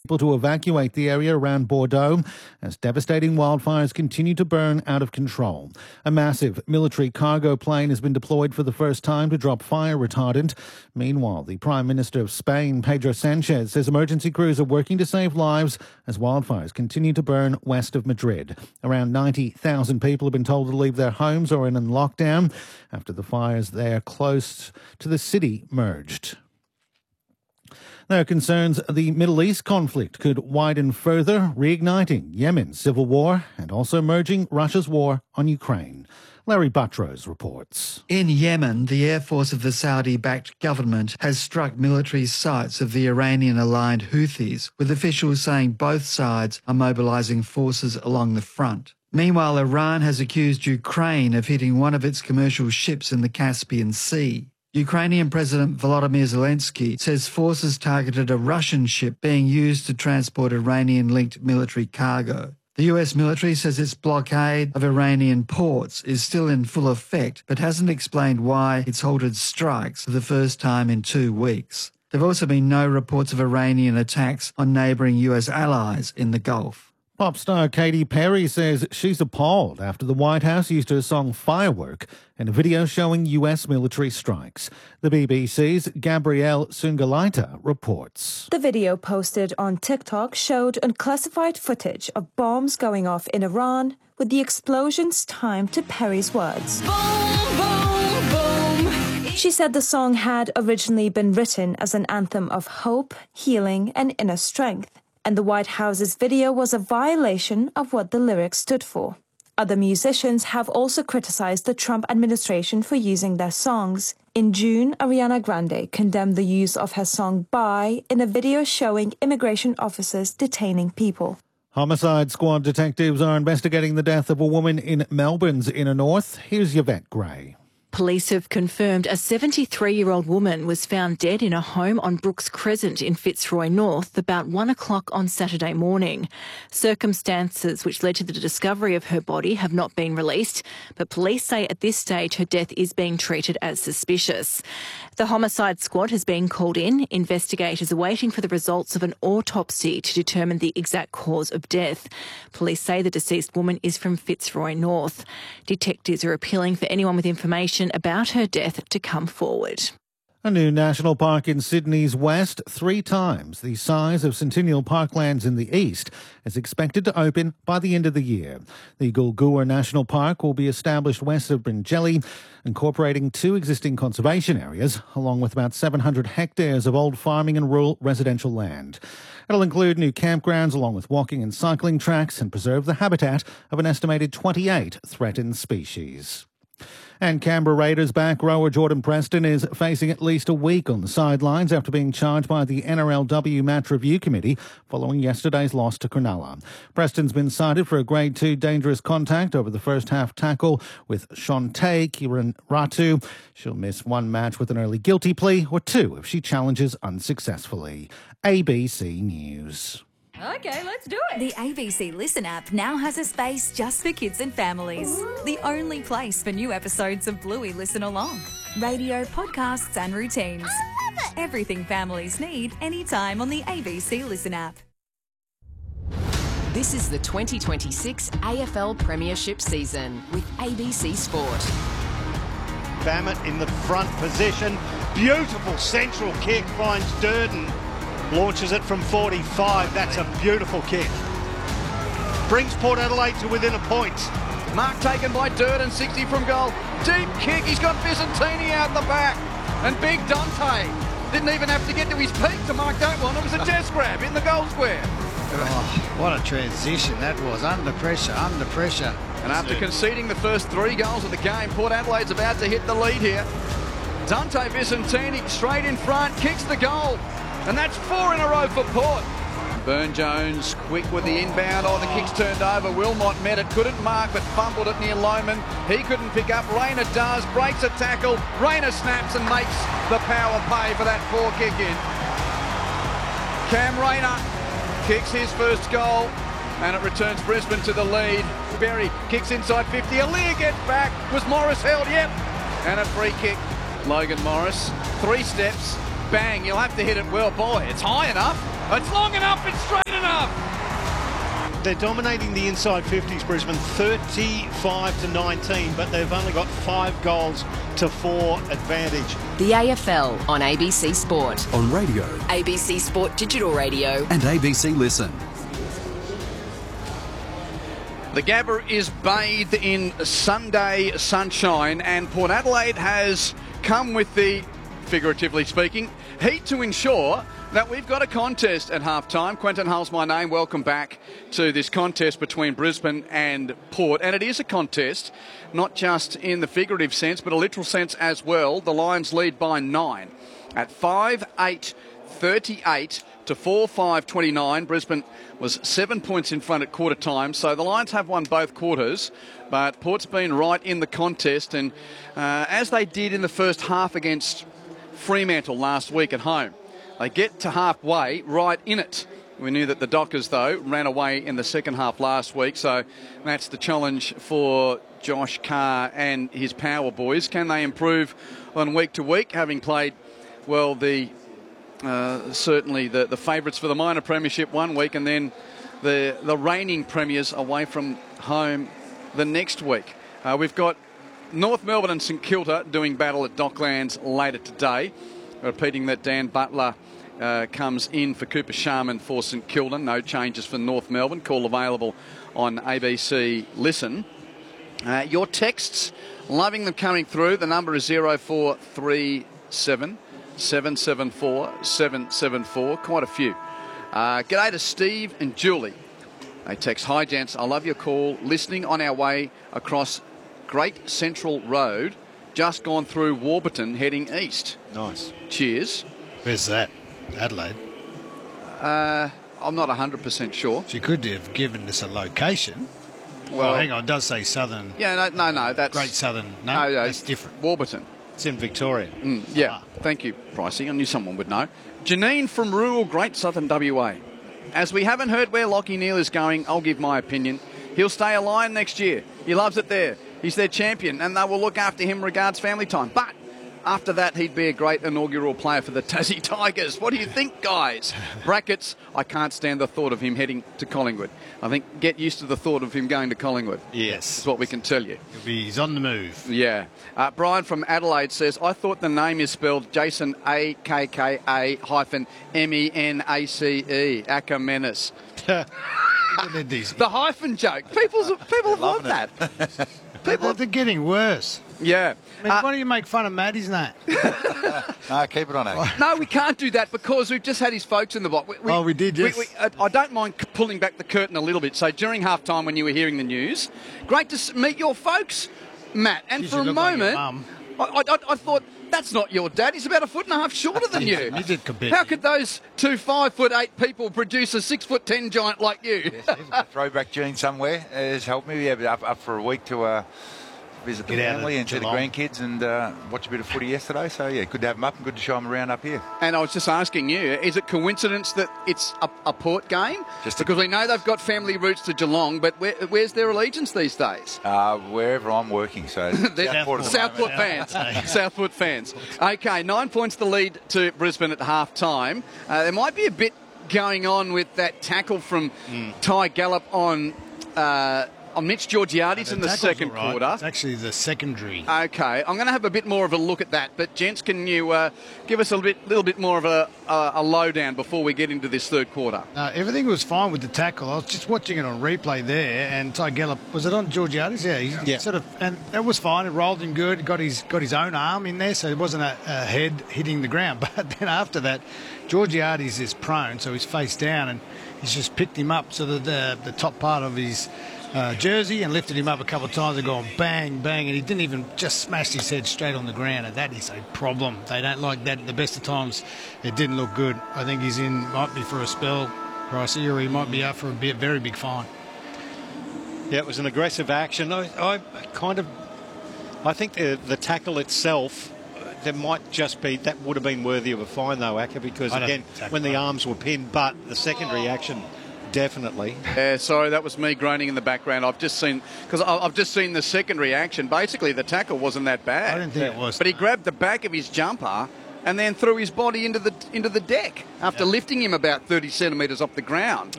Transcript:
people to evacuate the area around Bordeaux as devastating wildfires continue to burn out of control. A massive military cargo plane has been deployed for the first time to drop fire retardant. Meanwhile, the Prime Minister of Spain, Pedro Sanchez, says emergency crews are working to save lives as wildfires continue to burn west of Madrid. Around 90,000 people have been told to leave their homes or in lockdown after the fires there close to the city merged. There are concerns the Middle East conflict could widen further, reigniting Yemen's civil war and also merging Russia's war on Ukraine. Larry Buttrose reports. In Yemen, the Air Force of the Saudi-backed government has struck military sites of the Iranian-aligned Houthis, with officials saying both sides are mobilising forces along the front. Meanwhile, Iran has accused Ukraine of hitting one of its commercial ships in the Caspian Sea. Ukrainian President Volodymyr Zelensky says forces targeted a Russian ship being used to transport Iranian-linked military cargo. The US military says its blockade of Iranian ports is still in full effect, but hasn't explained why it's halted strikes for the first time in 2 weeks. There have also been no reports of Iranian attacks on neighbouring US allies in the Gulf. Pop star Katy Perry says she's appalled after the White House used her song Firework in a video showing US military strikes. The BBC's Gabrielle Sungalaita reports. The video posted on TikTok showed unclassified footage of bombs going off in Iran, with the explosions timed to Perry's words. Boom, boom, boom. She said the song had originally been written as an anthem of hope, healing and inner strength, and the White House's video was a violation of what the lyrics stood for. Other musicians have also criticized the Trump administration for using their songs. In June, Ariana Grande condemned the use of her song Bye in a video showing immigration officers detaining people. Homicide Squad detectives are investigating the death of a woman in Melbourne's inner north. Here's Yvette Gray. Police have confirmed a 73-year-old woman was found dead in a home on Brooks Crescent in Fitzroy North about 1 o'clock on Saturday morning. Circumstances which led to the discovery of her body have not been released, but police say at this stage her death is being treated as suspicious. The homicide squad has been called in. Investigators are waiting for the results of an autopsy to determine the exact cause of death. Police say the deceased woman is from Fitzroy North. Detectives are appealing for anyone with information about her death to come forward. A new national park in Sydney's west, 3 times the size of Centennial Parklands in the east, is expected to open by the end of the year. The Goolgoor National Park will be established west of Bringelly, incorporating 2 existing conservation areas, along with about 700 hectares of old farming and rural residential land. It'll include new campgrounds along with walking and cycling tracks and preserve the habitat of an estimated 28 threatened species. And Canberra Raiders back rower Jordan Preston is facing at least a week on the sidelines after being charged by the NRLW Match Review Committee following yesterday's loss to Cronulla. Preston's been cited for a Grade 2 dangerous contact over the first half tackle with Shante Kiran Ratu. She'll miss 1 match with an early guilty plea, or 2 if she challenges unsuccessfully. ABC News. Okay, let's do it. The ABC Listen app now has a space just for kids and families. The only place for new episodes of Bluey Listen Along. Radio, podcasts and routines. I love it. Everything families need anytime on the ABC Listen app. This is the 2026 AFL Premiership season with ABC Sport. Bammett in the front position. Beautiful central kick, finds Durden. Launches it from 45. That's a beautiful kick. Brings Port Adelaide to within a point. Mark taken by Durden, 60 from goal. Deep kick. He's got Vicentini out the back. And Big Dante didn't even have to get to his peak to mark that one. It was a chest grab in the goal square. Oh, what a transition that was. Under pressure, under pressure. And after conceding the first 3 goals of the game, Port Adelaide's about to hit the lead here. Dante Vicentini straight in front, kicks the goal. And that's 4 in a row for Port. Burne-Jones quick with the inbound. Oh, the kick's turned over. Wilmot met it, couldn't mark, but fumbled it near Lohman. He couldn't pick up. Rayner does, breaks a tackle. Rayner snaps and makes the power pay for that 4 kick in. Cam Rayner kicks his first goal, and it returns Brisbane to the lead. Berry kicks inside 50. Aaliyah gets back. Was Morris held? Yep. And a free kick. Logan Morris, 3 steps. Bang, you'll have to hit it well. Boy, it's high enough. It's long enough, it's straight enough. They're dominating the inside 50s, Brisbane, 35-19, but they've only got 5 goals to 4 advantage. The AFL on ABC Sport. On radio. ABC Sport Digital Radio. And ABC Listen. The Gabba is bathed in Sunday sunshine, and Port Adelaide has come with the, figuratively speaking, heat to ensure that we've got a contest at half-time. Quentin Hull's my name. Welcome back to this contest between Brisbane and Port. And it is a contest, not just in the figurative sense, but a literal sense as well. The Lions lead by 9 at 5-8-38 to 4-5-29. Brisbane was 7 points in front at quarter time, so the Lions have won both quarters, but Port's been right in the contest, and as they did in the first half against Fremantle last week at home, they get to halfway right in it. We knew that the Dockers, though, ran away in the second half last week, so that's the challenge for Josh Carr and his Power boys. Can they improve on week to week, having played, well, certainly the favourites for the minor premiership one week, and then the reigning premiers away from home the next week? We've got North Melbourne and St Kilda doing battle at Docklands later today. Repeating that Dan Butler comes in for Cooper Sharman for St Kilda. No changes for North Melbourne. Call available on ABC Listen. Your texts, loving them coming through. The number is 0437 774 774. Quite a few. G'day to Steve and Julie. They text, "Hi gents, I love your call. Listening on our way across Great Central Road. Just gone through Warburton heading east." Nice. Cheers. Where's that? Adelaide. I'm not 100% sure. She could have given us a location. Well, hang on, it does say southern. Yeah, no, that's... Great Southern. No, that's different. Warburton. It's in Victoria. Yeah, Thank you, Pricey. I knew someone would know. Janine from rural Great Southern WA. As we haven't heard where Lachie Neale is going, I'll give my opinion. He'll stay a Lion next year. He loves it there. He's their champion, and they will look after him regards family time. But after that, he'd be a great inaugural player for the Tassie Tigers. What do you think, guys? Brackets, I can't stand the thought of him heading to Collingwood. I think get used to the thought of him going to Collingwood. Yes. Is what we can tell you. He's on the move. Yeah. Brian from Adelaide says, I thought the name is spelled Jason AKKA-MENACE, Ackermanis. The hyphen joke. People have loved that. They're getting worse. Yeah. I mean, why don't you make fun of Maddie's name? No, keep it on it. No, we can't do that because we've just had his folks in the box. We did, yes. I don't mind pulling back the curtain a little bit. So during halftime when you were hearing the news, great to meet your folks, Matt. And for a moment, I thought, that's not your dad. He's about 1.5 foot shorter than you. You did compare. How could those two 5'8" people produce a 6'10" giant like you? Yes, a throwback gene somewhere has helped me. Yeah, but up for a week to visit the family and see the grandkids and watch a bit of footy yesterday. So, yeah, good to have them up and good to show them around up here. And I was just asking you, is it coincidence that it's a Port game? Because we know they've got family roots to Geelong, but where's their allegiance these days? Wherever I'm working, so Southport fans. Southport fans. Okay, 9 points the lead to Brisbane at half-time. There might be a bit going on with that tackle from Ty Gallup on Mitch Georgiades in the second quarter. It's actually the secondary. Okay, I'm going to have a bit more of a look at that. But, gents, can you give us a little bit more of a lowdown before we get into this third quarter? Everything was fine with the tackle. I was just watching it on replay there, and Ty Gallup, was it on Georgiades? Yeah. Sort of, and that was fine. It rolled him good. Got his own arm in there, so it wasn't a head hitting the ground. But then after that, Georgiades is prone, so he's face down, and he's just picked him up so that the top part of his jersey and lifted him up a couple of times and gone bang, bang, and he didn't even just smash his head straight on the ground, and that is a problem. They don't like that. At the best of times, it didn't look good. I think he's might be for a spell, Pricey, or he might be up for a very big fine. Yeah, it was an aggressive action. I think the tackle itself, there might just be, that would have been worthy of a fine though, Acker, because again, when the arms were pinned, but the secondary action, definitely. Yeah, sorry, that was me groaning in the background. I've just seen the secondary action. Basically, the tackle wasn't that bad. I didn't think it was. But he grabbed the back of his jumper and then threw his body into the deck after lifting him about 30 centimetres off the ground.